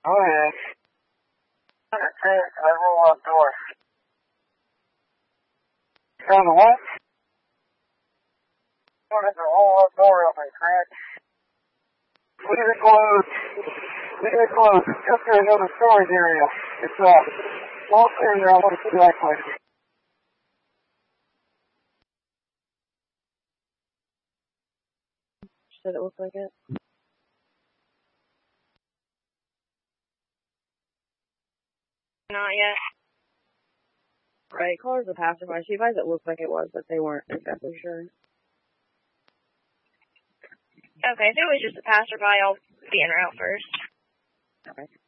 Go ahead. I roll out door. Found the what? There's a roll out door open, Craig. Leave it closed. Leave it closed. It's just going to go to the storage area. It's small area. I'll look exactly. Does it look like it? Not yet. Right, call her the passerby. She advised it looked like it was, but they weren't exactly sure. Okay, if it was just a passerby, I'll be en route first. Okay.